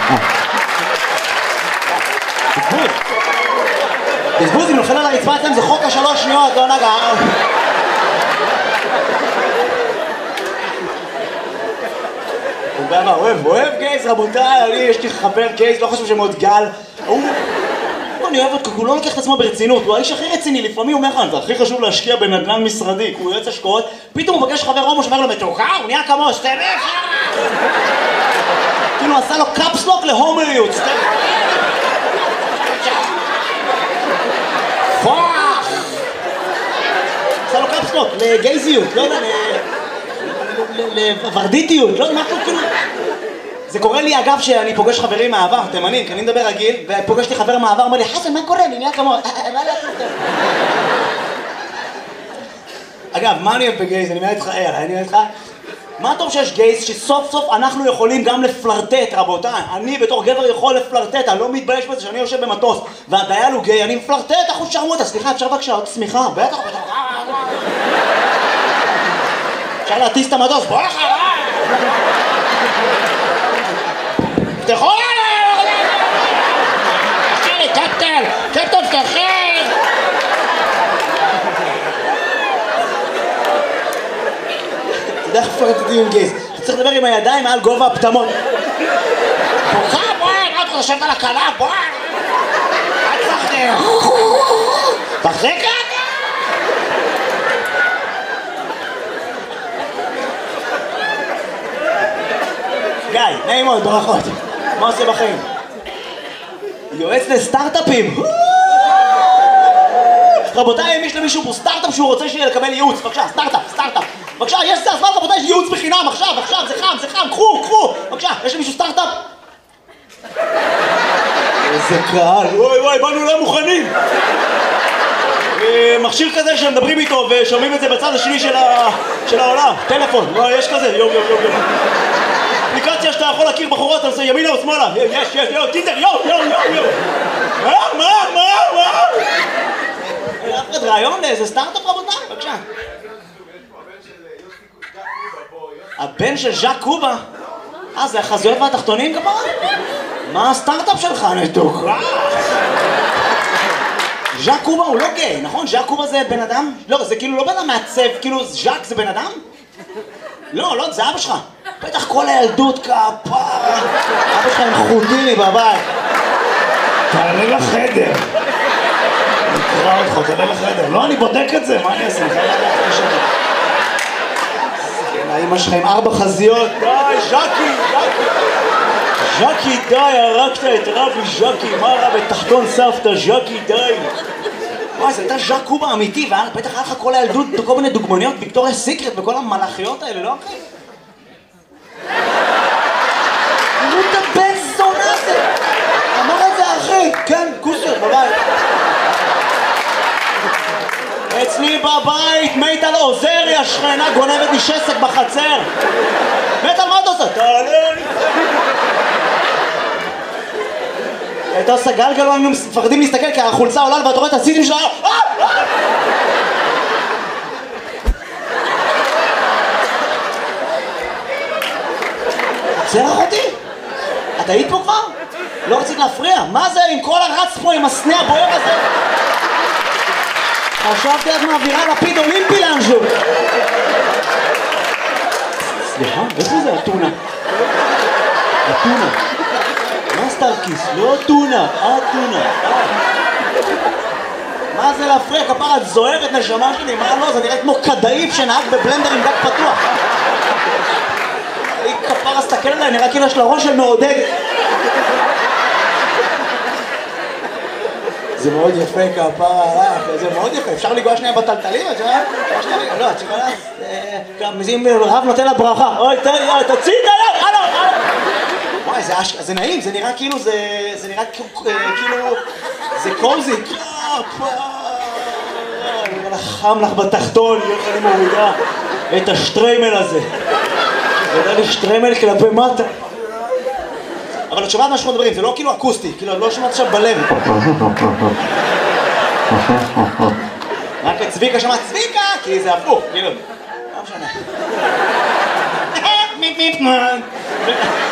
בזבוז. בזבוז, אם נופל על הרצפה אצלם זה חוק ה3 שניות, לא נגע. הוא בא אוהב גייז, רבותיי, יש לי חבר גייז, לא חושב שמאוד גל. אני אוהב אותו, הוא לא לוקח את עצמו ברצינות, הוא האיש הכי רציני, לפעמים הוא אומר לך, זה הכי חשוב להשקיע בנדל"ן משרדי, הוא יועץ השקעות, פתאום הוא פגש חבר הומו שאומר לו מתוקה, הוא נהיה כמו סטלף. כאילו עשה לו קאפסלוק להומריות, סטלף. פוח! עשה לו קאפסלוק לגייזיות, לא יודע, לוורדיטיות, לא יודע, משהו כאילו... זה קורה לי אגב שאני פוגש חברים מהעבר, תימנים, כי אני מדבר רגיל, ופוגש לי חבר מהעבר, אומר לי, חסן, מה קורה? אני נהיה כמו... מה לעשות? אגב, מה אני אוהב בגייז? אני אומר איתך, אני אומר איתך, מה טוב שיש גייז שסוף סוף אנחנו יכולים גם לפלרטט, רבותיי. אני בתור גבר יכול לפלרטט, אני לא מתבייש בזה שאני יושב במטוס, והדייל הוא גיי, אני מפלרטט, אחוז שרמוטה, סליחה, אפשר בבקשה עוד סמיכה? בטח, בטח. אפשר להטיס את המטוס, בוא לך, תפתחו! תפתחי, קפטן, תפתחי! אתה יודע איך פלרטטים עם גייז? אתה צריך לדבר עם הידיים מעל גובה הפטמות. בוא, מה אתה חושבת על הקלה? בוא! אל תפחדי! תחזיקה! גיא, נעים מאוד, ברכות. מה עושה בחיים? יועץ לסטארט-אפים. רבותיי, אם יש למישהו פה סטארט-אפ שהוא רוצה לקבל ייעוץ, בבקשה, סטארט-אפ. בבקשה, יש זה הזמן, רבותיי, יש ייעוץ בחינם, עכשיו, זה חם, קחו. בבקשה, יש למישהו סטארט-אפ? איזה קהל, וואי, באנו לא מוכנים. מכשיר כזה שמדברים איתו ושומעים את זה בצד השני של העולם, טלפון, יש כזה, יום. אפליקציה שאתה יכול להכיר בחורות, אתה עושה ימינה או שמאלה, יש, טינדר, יום. מה? אף אחד רעיון לאיזה סטארט-אפ רבותיי, בבקשה. הבן של ז'אק קובה? זה החזויות והתחתונים כפרה? מה הסטארט-אפ שלך נתוק? ז'אק קובה הוא לא גיי, נכון? ז'אק קובה זה בן אדם? לא, זה כאילו לא בן אדם מעצב, כאילו ז'אק זה בן אדם? לא, זה אבא שלך. בטח כל הילדות כפרה. אבא שלך עם חוטיני בבית. תעלה לחדר. נקרא אותך, תעלה לחדר. לא, אני בודק את זה, מה אני אעשה? האמא שלך עם 4 חזיות. די, ז'קי, די, הרגת את רבי ז'קי. מה רע בתחתון סבתא, ז'קי, די. וואי, זה הייתה ז'אק קובה אמיתי, ובטח היה לך כל הילדות, כל מיני דוגמניות, ויקטוריה סיקרט וכל המלאכיות האלה, לא אחי? תראו את הבן זונה הזה! אמר את זה אחי, כן, כוסר, בבית. אצלי בבית, מיטל עוזרי, השכנה גונבת לי שסק בחצר. מיטל, מה אתה עושה? תעלה לי. הייתה עושה גלגל, היינו מפחדים להסתכל כי החולצה עולה ואתה רואה את הסיטים שלה. זה אחותי? את היית פה כבר? לא רצית להפריע? מה זה עם כל הרץ פה עם הסנה הבוער הזה? חשבתי את מעבירה לפיד אולימפי לאנשהו. סליחה, איפה זה הטונה? הטונה. מה סטארקיס? לא טונה, טונה. מה זה להפריע? כפרה, את זוהרת נשמה שלי, מה לא? זה נראה כמו כדאיף שנהג בבלנדר עם דק פתוח. היא כפרה, סתכל עליי, נראה כאילו יש לה ראש של מעודדת. זה מאוד יפה כפרה, זה מאוד יפה, אפשר לגוע שנייה בטלטלים? לא, את שכונה, אם רב נותן לה ברכה, אוי, תציד עליו, הלו. וואי, זה נעים, זה נראה כאילו, זה נראה כאילו, זה קוזי. חם לך בתחתון, אני מורידה את השטריימל הזה. זה יודע לי שטריימל כלפי מטה. אבל את שומעת מה שאנחנו מדברים, זה לא כאילו אקוסטי, כאילו לא שומעת עכשיו בלב. רק את צביקה שמעת צביקה, כי זה הפוך, כאילו. לא משנה.